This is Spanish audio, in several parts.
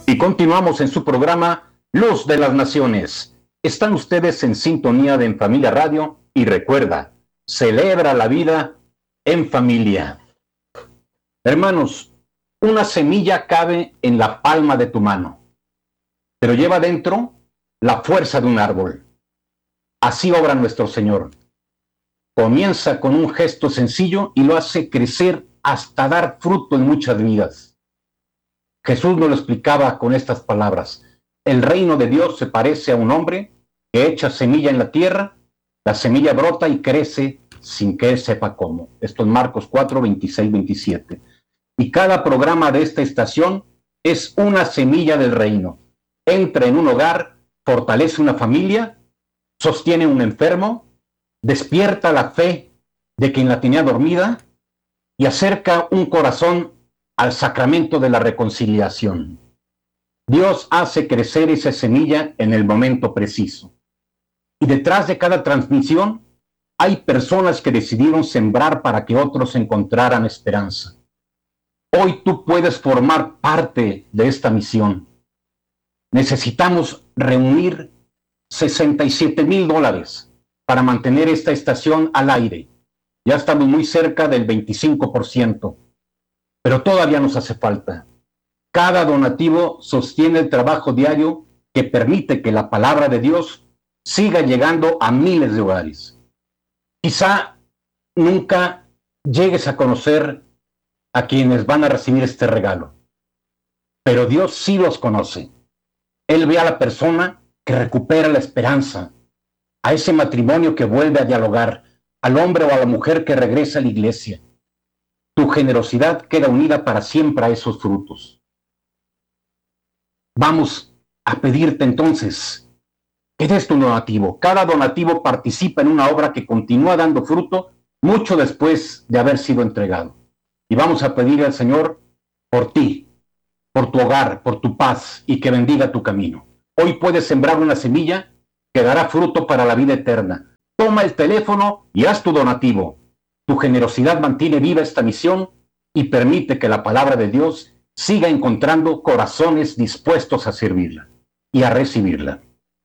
Y continuamos en su programa Luz de las Naciones. Están ustedes en sintonía de En Familia Radio y recuerda, celebra la vida en familia. Hermanos, una semilla cabe en la palma de tu mano, pero lleva dentro la fuerza de un árbol. Así obra nuestro Señor. Comienza con un gesto sencillo y lo hace crecer hasta dar fruto en muchas vidas. Jesús nos lo explicaba con estas palabras. El reino de Dios se parece a un hombre que echa semilla en la tierra, la semilla brota y crece sin que él sepa cómo. Esto es Marcos 4, 26, 27. Y cada programa de esta estación es una semilla del reino. Entra en un hogar, fortalece una familia, sostiene a un enfermo, despierta la fe de quien la tenía dormida y acerca un corazón al sacramento de la reconciliación. Dios hace crecer esa semilla en el momento preciso. Y detrás de cada transmisión hay personas que decidieron sembrar para que otros encontraran esperanza. Hoy tú puedes formar parte de esta misión. Necesitamos reunir $67,000 para mantener esta estación al aire. Ya estamos muy cerca del 25%. Pero todavía nos hace falta. Cada donativo sostiene el trabajo diario que permite que la palabra de Dios siga llegando a miles de hogares. Quizá nunca llegues a conocer a quienes van a recibir este regalo, pero Dios sí los conoce. Él ve a la persona que recupera la esperanza, a ese matrimonio que vuelve a dialogar, al hombre o a la mujer que regresa a la iglesia. Tu generosidad queda unida para siempre a esos frutos. Vamos a pedirte entonces que des tu donativo. Cada donativo participa en una obra que continúa dando fruto mucho después de haber sido entregado. Y vamos a pedir al Señor por ti, por tu hogar, por tu paz y que bendiga tu camino. Hoy puedes sembrar una semilla que dará fruto para la vida eterna. Toma el teléfono y haz tu donativo. Tu generosidad mantiene viva esta misión y permite que la palabra de Dios siga encontrando corazones dispuestos a servirla y a recibirla.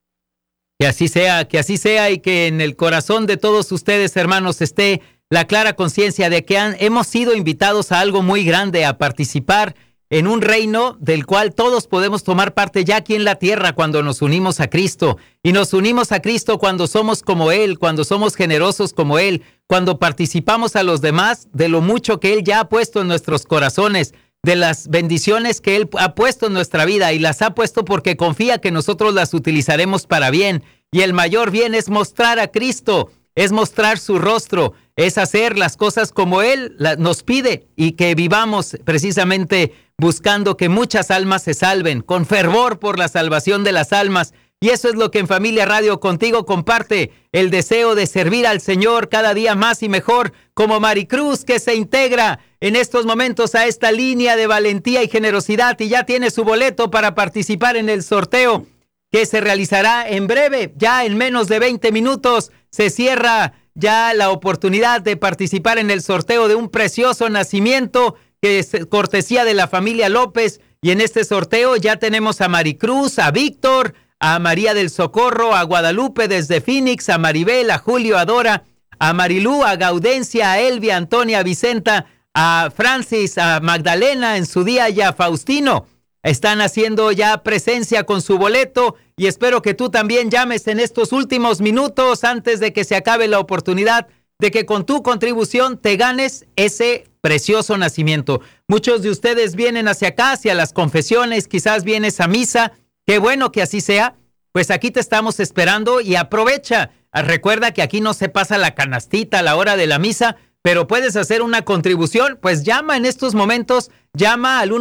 Que así sea y que en el corazón de todos ustedes, hermanos, esté la clara conciencia de que hemos sido invitados a algo muy grande, a participar en un reino del cual todos podemos tomar parte ya aquí en la tierra cuando nos unimos a Cristo. Y nos unimos a Cristo cuando somos como Él, cuando somos generosos como Él, cuando participamos a los demás de lo mucho que Él ya ha puesto en nuestros corazones, de las bendiciones que Él ha puesto en nuestra vida y las ha puesto porque confía que nosotros las utilizaremos para bien. Y el mayor bien es mostrar a Cristo, es mostrar su rostro, es hacer las cosas como Él nos pide y que vivamos precisamente buscando que muchas almas se salven, con fervor por la salvación de las almas. Y eso es lo que en Familia Radio contigo comparte, el deseo de servir al Señor cada día más y mejor, como Maricruz, que se integra en estos momentos a esta línea de valentía y generosidad y ya tiene su boleto para participar en el sorteo que se realizará en breve, ya en menos de 20 minutos. Se cierra ya la oportunidad de participar en el sorteo de un precioso nacimiento que es cortesía de la familia López. Y en este sorteo ya tenemos a Maricruz, a Víctor, a María del Socorro, a Guadalupe desde Phoenix, a Maribel, a Julio, a Dora, a Marilú, a Gaudencia, a Elvia, a Antonia, a Vicenta, a Francis, a Magdalena en su día y a Faustino. Están haciendo ya presencia con su boleto y espero que tú también llames en estos últimos minutos antes de que se acabe la oportunidad de que con tu contribución te ganes ese precioso nacimiento. Muchos de ustedes vienen hacia acá, hacia las confesiones, quizás vienes a misa. Qué bueno que así sea. Pues aquí te estamos esperando y aprovecha. Recuerda que aquí no se pasa la canastita a la hora de la misa, pero puedes hacer una contribución. Pues llama en estos momentos, llama al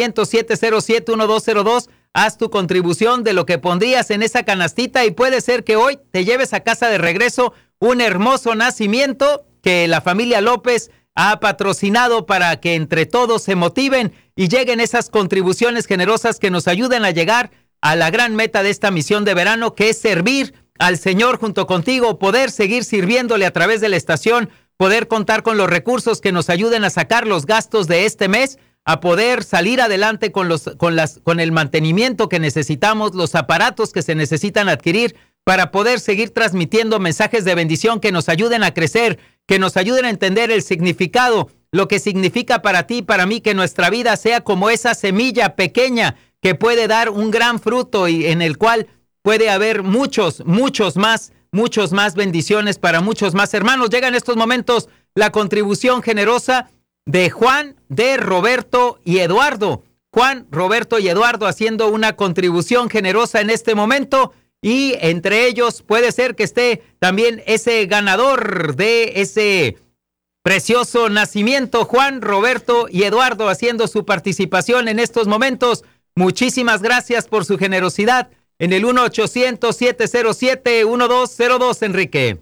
1-800-707-1202, haz tu contribución de lo que pondrías en esa canastita y puede ser que hoy te lleves a casa de regreso un hermoso nacimiento que la familia López ha patrocinado para que entre todos se motiven y lleguen esas contribuciones generosas que nos ayuden a llegar a la gran meta de esta misión de verano, que es servir al Señor junto contigo, poder seguir sirviéndole a través de la estación, poder contar con los recursos que nos ayuden a sacar los gastos de este mes, a poder salir adelante con el mantenimiento que necesitamos, los aparatos que se necesitan adquirir para poder seguir transmitiendo mensajes de bendición que nos ayuden a crecer, que nos ayuden a entender el significado, lo que significa para ti y para mí que nuestra vida sea como esa semilla pequeña que puede dar un gran fruto y en el cual puede haber muchos más bendiciones para muchos más hermanos. Llega en estos momentos la contribución generosa de Juan, de Roberto y Eduardo. Juan, Roberto y Eduardo haciendo una contribución generosa en este momento, y entre ellos puede ser que esté también ese ganador de ese precioso nacimiento, Juan, Roberto y Eduardo, haciendo su participación en estos momentos. Muchísimas gracias por su generosidad en el 1-800-707-1202, Enrique.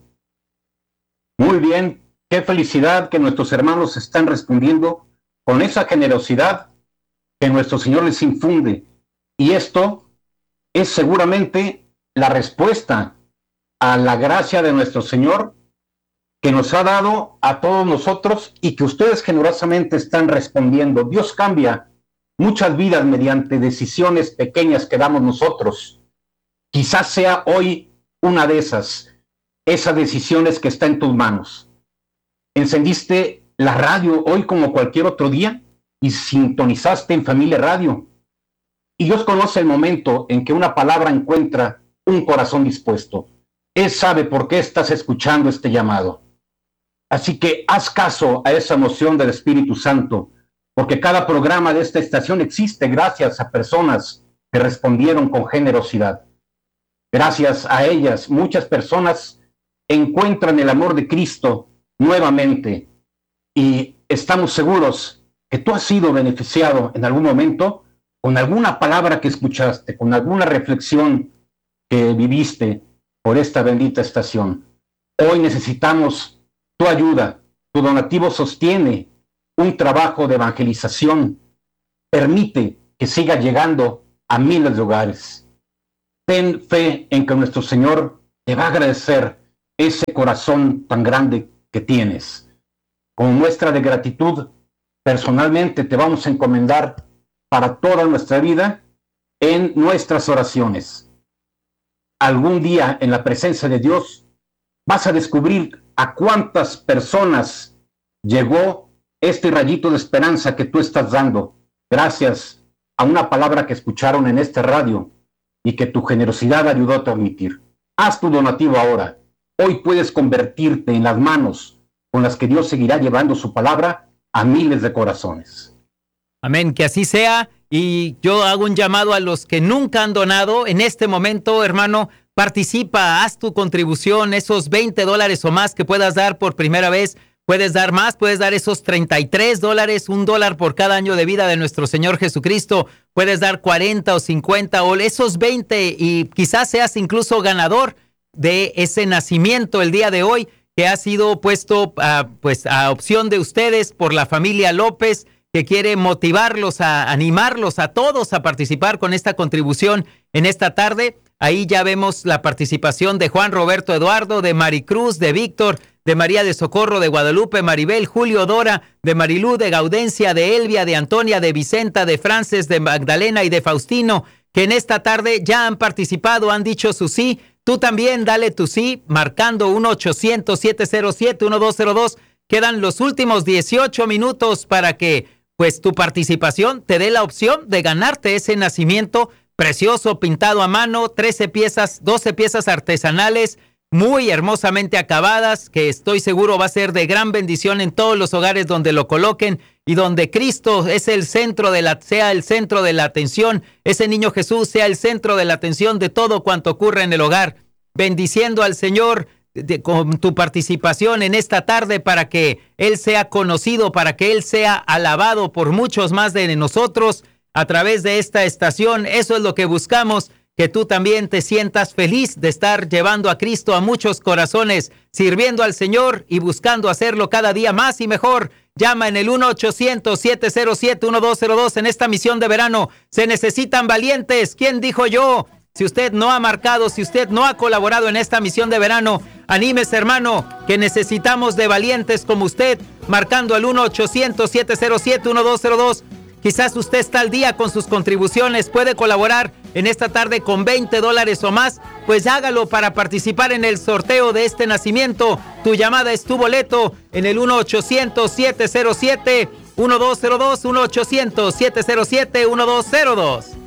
Muy bien, qué felicidad que nuestros hermanos están respondiendo con esa generosidad que nuestro Señor les infunde. Y esto es seguramente la respuesta a la gracia de nuestro Señor que nos ha dado a todos nosotros y que ustedes generosamente están respondiendo. Dios cambia muchas vidas mediante decisiones pequeñas que damos nosotros. Quizás sea hoy una de esas decisiones que está en tus manos. Encendiste la radio hoy como cualquier otro día y sintonizaste en Familia Radio. Y Dios conoce el momento en que una palabra encuentra un corazón dispuesto. Él sabe por qué estás escuchando este llamado. Así que haz caso a esa emoción del Espíritu Santo, porque cada programa de esta estación existe gracias a personas que respondieron con generosidad. Gracias a ellas, muchas personas encuentran el amor de Cristo nuevamente, y estamos seguros que tú has sido beneficiado en algún momento con alguna palabra que escuchaste, con alguna reflexión que viviste por esta bendita estación. Hoy necesitamos tu ayuda. Tu donativo sostiene un trabajo de evangelización, permite que siga llegando a miles de hogares. Ten fe en que nuestro Señor te va a agradecer ese corazón tan grande que tienes. Como muestra de gratitud, personalmente te vamos a encomendar para toda nuestra vida en nuestras oraciones. Algún día en la presencia de Dios vas a descubrir a cuántas personas llegó este rayito de esperanza que tú estás dando gracias a una palabra que escucharon en esta radio y que tu generosidad ayudó a transmitir. Haz tu donativo ahora. Hoy puedes convertirte en las manos con las que Dios seguirá llevando su palabra a miles de corazones. Amén, que así sea. Y yo hago un llamado a los que nunca han donado. En este momento, hermano, participa, haz tu contribución, esos $20 o más que puedas dar por primera vez. Puedes dar más, puedes dar esos $33, $1 por cada año de vida de nuestro Señor Jesucristo. Puedes dar 40 o 50 o esos 20 y quizás seas incluso ganador de ese nacimiento el día de hoy que ha sido puesto a opción de ustedes por la familia López, que quiere motivarlos, animarlos a todos a participar con esta contribución en esta tarde. Ahí ya vemos la participación de Juan, Roberto, Eduardo, de Maricruz, de Víctor, de María de Socorro, de Guadalupe, Maribel, Julio, Dora, de Marilú, de Gaudencia, de Elvia, de Antonia, de Vicenta, de Frances, de Magdalena y de Faustino, que en esta tarde ya han participado, han dicho su sí. Tú también dale tu sí, marcando 1-800-707-1202. Quedan los últimos 18 minutos para que pues tu participación te dé la opción de ganarte ese nacimiento precioso, pintado a mano, 12 piezas artesanales, muy hermosamente acabadas, que estoy seguro va a ser de gran bendición en todos los hogares donde lo coloquen y donde Cristo es el centro sea el centro de la atención, ese niño Jesús sea el centro de la atención de todo cuanto ocurre en el hogar. Bendiciendo al Señor con tu participación en esta tarde para que Él sea conocido, para que Él sea alabado por muchos más de nosotros a través de esta estación. Eso es lo que buscamos, que tú también te sientas feliz de estar llevando a Cristo a muchos corazones, sirviendo al Señor y buscando hacerlo cada día más y mejor. Llama en el 1-800-707-1202 en esta misión de verano. Se necesitan valientes. ¿Quién dijo yo? Si usted no ha marcado, si usted no ha colaborado en esta misión de verano, anímese, hermano, que necesitamos de valientes como usted, marcando al 1-800-707-1202. Quizás usted está al día con sus contribuciones, puede colaborar en esta tarde con $20 o más, pues hágalo para participar en el sorteo de este nacimiento. Tu llamada es tu boleto en el 1-800-707-1202, 1-800-707-1202.